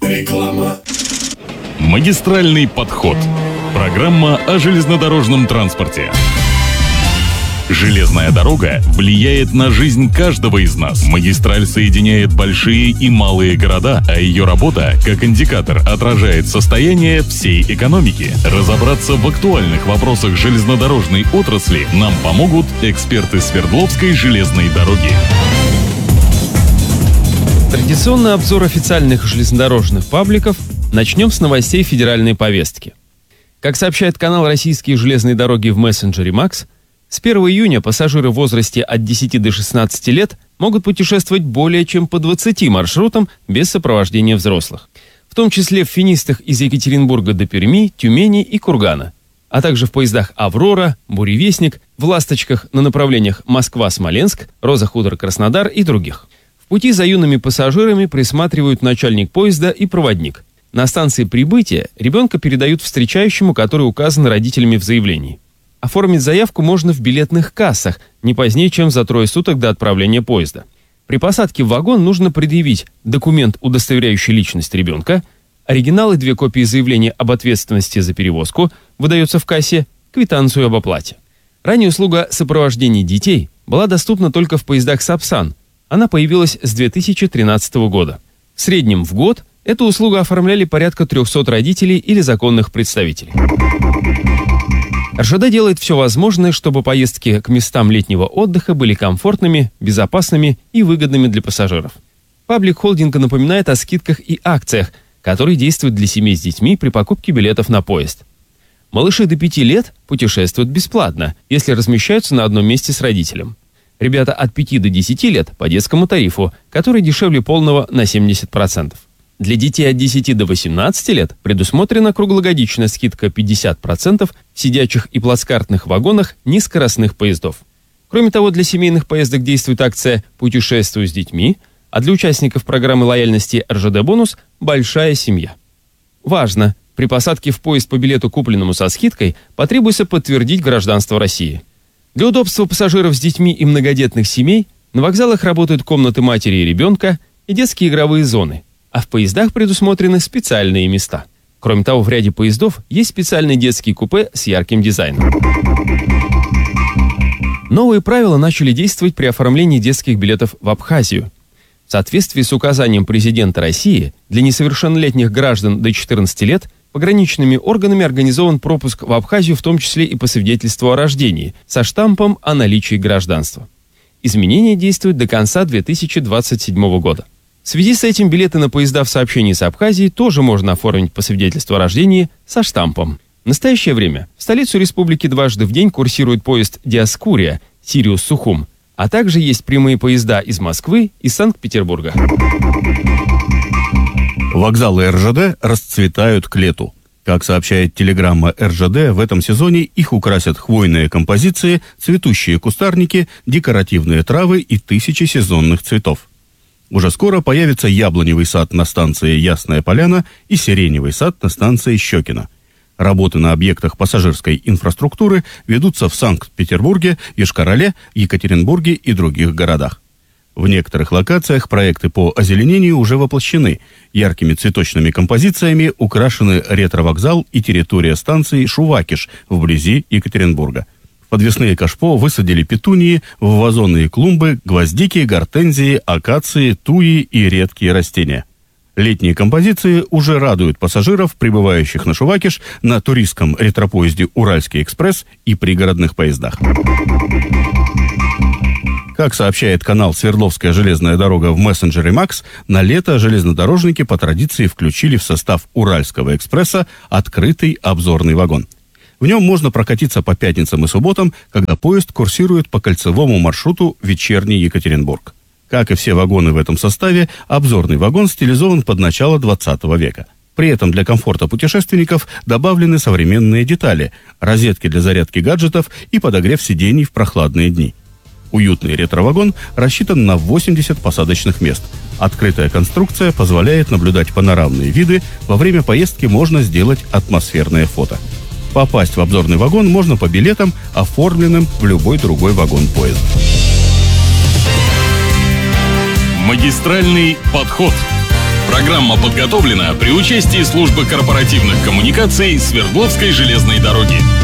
Реклама. Магистральный подход. Программа о железнодорожном транспорте. Железная дорога влияет на жизнь каждого из нас. Магистраль соединяет большие и малые города, а ее работа, как индикатор, отражает состояние всей экономики. Разобраться в актуальных вопросах железнодорожной отрасли нам помогут эксперты Свердловской железной дороги. Традиционный обзор официальных железнодорожных пабликов. Начнем с новостей федеральной повестки. Как сообщает канал «Российские железные дороги» в мессенджере Макс, с 1 июня пассажиры в возрасте от 10 до 16 лет могут путешествовать более чем по 20 маршрутам без сопровождения взрослых, в том числе в финистах из Екатеринбурга до Перми, Тюмени и Кургана, а также в поездах «Аврора», «Буревестник», в «Ласточках» на направлениях Москва-Смоленск, «Роза-Хутор-Краснодар» и других. В пути за юными пассажирами присматривают начальник поезда и проводник. На станции прибытия ребенка передают встречающему, который указан родителями в заявлении. Оформить заявку можно в билетных кассах не позднее, чем за 3 суток до отправления поезда. При посадке в вагон нужно предъявить документ, удостоверяющий личность ребенка, оригинал и 2 копии заявления об ответственности за перевозку, выдается в кассе, квитанцию об оплате. Ранее услуга сопровождения детей была доступна только в поездах «Сапсан». Она появилась с 2013 года. В среднем в год эту услугу оформляли порядка 300 родителей или законных представителей. РЖД делает все возможное, чтобы поездки к местам летнего отдыха были комфортными, безопасными и выгодными для пассажиров. Паблик холдинга напоминает о скидках и акциях, которые действуют для семей с детьми при покупке билетов на поезд. Малыши до 5 лет путешествуют бесплатно, если размещаются на одном месте с родителем. Ребята от 5 до 10 лет по детскому тарифу, который дешевле полного на 70%. Для детей от 10 до 18 лет предусмотрена круглогодичная скидка 50% в сидячих и плацкартных вагонах низкоскоростных поездов. Кроме того, для семейных поездок действует акция «Путешествую с детьми», а для участников программы лояльности РЖД «Бонус» «Большая семья». Важно! При посадке в поезд по билету, купленному со скидкой, потребуется подтвердить гражданство России. Для удобства пассажиров с детьми и многодетных семей на вокзалах работают комнаты матери и ребенка и детские игровые зоны, а в поездах предусмотрены специальные места. Кроме того, в ряде поездов есть специальные детские купе с ярким дизайном. Новые правила начали действовать при оформлении детских билетов в Абхазию. В соответствии с указанием президента России, для несовершеннолетних граждан до 14 лет пограничными органами организован пропуск в Абхазию, в том числе и по свидетельству о рождении, со штампом о наличии гражданства. Изменения действуют до конца 2027 года. В связи с этим билеты на поезда в сообщении с Абхазией тоже можно оформить по свидетельству о рождении со штампом. В настоящее время в столицу республики дважды в день курсирует поезд «Диаскурия» Сириус-Сухум, а также есть прямые поезда из Москвы и Санкт-Петербурга. Вокзалы РЖД расцветают к лету. Как сообщает телеграмма РЖД, в этом сезоне их украсят хвойные композиции, цветущие кустарники, декоративные травы и тысячи сезонных цветов. Уже скоро появится яблоневый сад на станции Ясная Поляна и сиреневый сад на станции Щекино. Работы на объектах пассажирской инфраструктуры ведутся в Санкт-Петербурге, Йошкар-Оле, Екатеринбурге и других городах. В некоторых локациях проекты по озеленению уже воплощены. Яркими цветочными композициями украшены ретро-вокзал и территория станции Шувакиш вблизи Екатеринбурга. В подвесные кашпо высадили петунии, в вазонные клумбы, гвоздики, гортензии, акации, туи и редкие растения. Летние композиции уже радуют пассажиров, прибывающих на Шувакиш на туристском ретропоезде «Уральский экспресс» и пригородных поездах. Как сообщает канал «Свердловская железная дорога» в мессенджере Макс, на лето железнодорожники по традиции включили в состав «Уральского экспресса» открытый обзорный вагон. В нем можно прокатиться по пятницам и субботам, когда поезд курсирует по кольцевому маршруту «Вечерний Екатеринбург». Как и все вагоны в этом составе, обзорный вагон стилизован под начало 20 века. При этом для комфорта путешественников добавлены современные детали, розетки для зарядки гаджетов и подогрев сидений в прохладные дни. Уютный ретро-вагон рассчитан на 80 посадочных мест. Открытая конструкция позволяет наблюдать панорамные виды. Во время поездки можно сделать атмосферное фото. Попасть в обзорный вагон можно по билетам, оформленным в любой другой вагон поезда. Магистральный подход. Программа подготовлена при участии службы корпоративных коммуникаций Свердловской железной дороги.